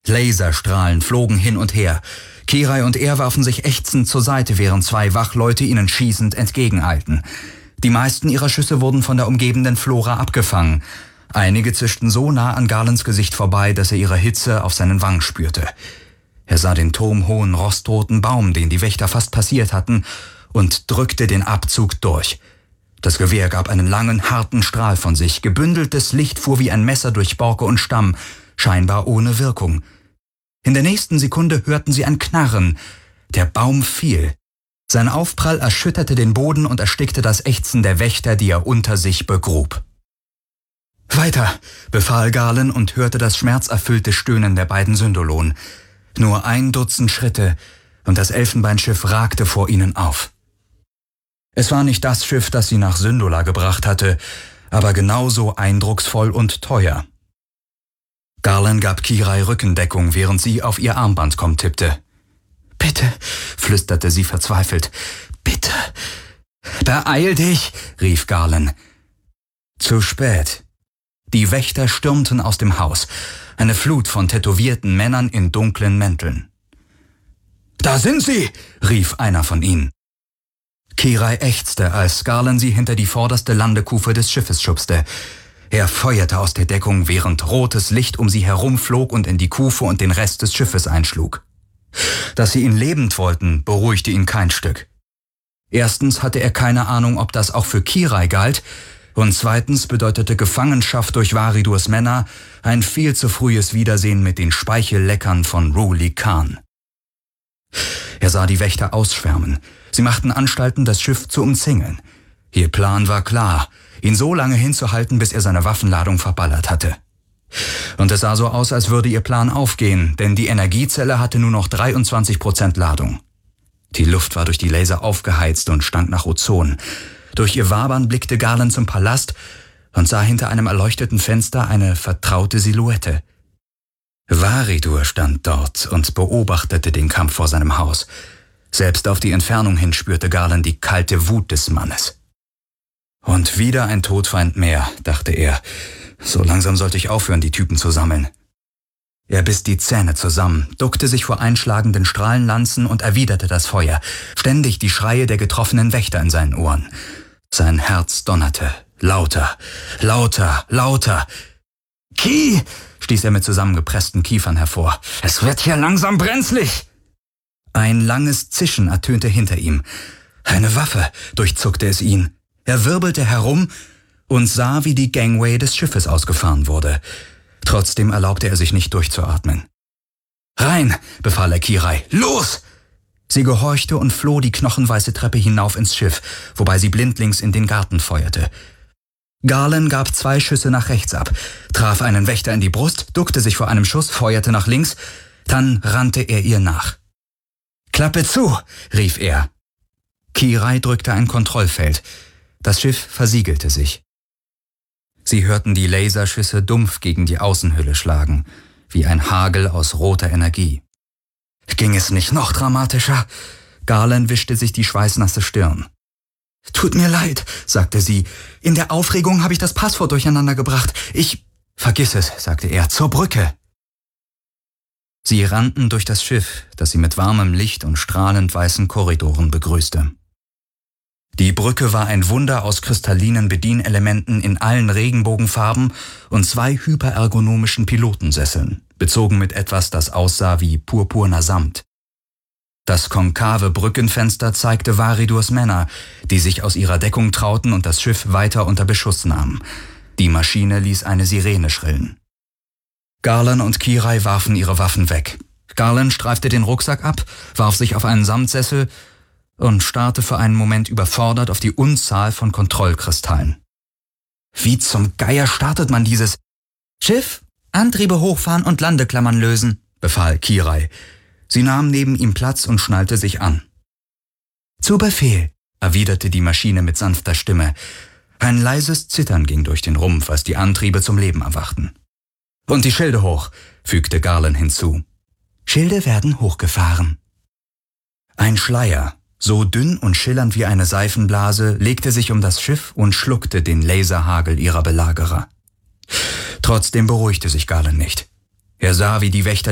Laserstrahlen flogen hin und her. Kirai und er warfen sich ächzend zur Seite, während zwei Wachleute ihnen schießend entgegeneilten. Die meisten ihrer Schüsse wurden von der umgebenden Flora abgefangen. Einige zischten so nah an Garlands Gesicht vorbei, dass er ihre Hitze auf seinen Wangen spürte. Er sah den turmhohen, rostroten Baum, den die Wächter fast passiert hatten, und drückte den Abzug durch. Das Gewehr gab einen langen, harten Strahl von sich. Gebündeltes Licht fuhr wie ein Messer durch Borke und Stamm, scheinbar ohne Wirkung. In der nächsten Sekunde hörten sie ein Knarren. Der Baum fiel. Sein Aufprall erschütterte den Boden und erstickte das Ächzen der Wächter, die er unter sich begrub. »Weiter«, befahl Garland und hörte das schmerzerfüllte Stöhnen der beiden Syndolonen. Nur 1 Dutzend Schritte, und das Elfenbeinschiff ragte vor ihnen auf. Es war nicht das Schiff, das sie nach Syndola gebracht hatte, aber genauso eindrucksvoll und teuer. Garland gab Kirai Rückendeckung, während sie auf ihr Armband tippte. »Bitte«, flüsterte sie verzweifelt. »Bitte.« »Beeil dich«, rief Garland. Zu spät. Die Wächter stürmten aus dem Haus. Eine Flut von tätowierten Männern in dunklen Mänteln. »Da sind sie«, rief einer von ihnen. Kirai ächzte, als Garland sie hinter die vorderste Landekufe des Schiffes schubste. Er feuerte aus der Deckung, während rotes Licht um sie herumflog und in die Kufe und den Rest des Schiffes einschlug. Dass sie ihn lebend wollten, beruhigte ihn kein Stück. Erstens hatte er keine Ahnung, ob das auch für Kirai galt, und zweitens bedeutete Gefangenschaft durch Varidurs Männer ein viel zu frühes Wiedersehen mit den Speichelleckern von Ruli Khan. Er sah die Wächter ausschwärmen. Sie machten Anstalten, das Schiff zu umzingeln. Ihr Plan war klar, ihn so lange hinzuhalten, bis er seine Waffenladung verballert hatte. Und es sah so aus, als würde ihr Plan aufgehen, denn die Energiezelle hatte nur noch 23% Ladung. Die Luft war durch die Laser aufgeheizt und stank nach Ozon. Durch ihr Wabern blickte Garland zum Palast und sah hinter einem erleuchteten Fenster eine vertraute Silhouette. Varidur stand dort und beobachtete den Kampf vor seinem Haus. Selbst auf die Entfernung hin spürte Garland die kalte Wut des Mannes. Und wieder ein Todfeind mehr, dachte er. So langsam sollte ich aufhören, die Typen zu sammeln. Er biss die Zähne zusammen, duckte sich vor einschlagenden Strahlenlanzen und erwiderte das Feuer. Ständig die Schreie der getroffenen Wächter in seinen Ohren. Sein Herz donnerte. Lauter, lauter, lauter. »Ki«, stieß er mit zusammengepressten Kiefern hervor. »Es wird hier langsam brenzlig!« Ein langes Zischen ertönte hinter ihm. Eine Waffe, durchzuckte es ihn. Er wirbelte herum und sah, wie die Gangway des Schiffes ausgefahren wurde. Trotzdem erlaubte er sich nicht durchzuatmen. »Rein«, befahl er Kirai. »Los!« Sie gehorchte und floh die knochenweiße Treppe hinauf ins Schiff, wobei sie blindlings in den Garten feuerte. Garland gab 2 Schüsse nach rechts ab, traf einen Wächter in die Brust, duckte sich vor einem Schuss, feuerte nach links, dann rannte er ihr nach. »Klappe zu«, rief er. Kirai drückte ein Kontrollfeld. Das Schiff versiegelte sich. Sie hörten die Laserschüsse dumpf gegen die Außenhülle schlagen, wie ein Hagel aus roter Energie. Ging es nicht noch dramatischer? Garland wischte sich die schweißnasse Stirn. »Tut mir leid«, sagte sie. »In der Aufregung habe ich das Passwort durcheinander gebracht. »Vergiss es«, sagte er, »zur Brücke.« Sie rannten durch das Schiff, das sie mit warmem Licht und strahlend weißen Korridoren begrüßte. Die Brücke war ein Wunder aus kristallinen Bedienelementen in allen Regenbogenfarben und 2 hyperergonomischen Pilotensesseln, bezogen mit etwas, das aussah wie purpurner Samt. Das konkave Brückenfenster zeigte Varidurs Männer, die sich aus ihrer Deckung trauten und das Schiff weiter unter Beschuss nahmen. Die Maschine ließ eine Sirene schrillen. Garland und Kirai warfen ihre Waffen weg. Garland streifte den Rucksack ab, warf sich auf einen Samtsessel und starrte für einen Moment überfordert auf die Unzahl von Kontrollkristallen. Wie zum Geier startet man dieses? »Schiff, Antriebe hochfahren und Landeklammern lösen«, befahl Kirai. Sie nahm neben ihm Platz und schnallte sich an. »Zu Befehl«, erwiderte die Maschine mit sanfter Stimme. Ein leises Zittern ging durch den Rumpf, als die Antriebe zum Leben erwachten. »Und die Schilde hoch«, fügte Garland hinzu. »Schilde werden hochgefahren.« Ein Schleier, so dünn und schillernd wie eine Seifenblase, legte sich um das Schiff und schluckte den Laserhagel ihrer Belagerer. Trotzdem beruhigte sich Garland nicht. Er sah, wie die Wächter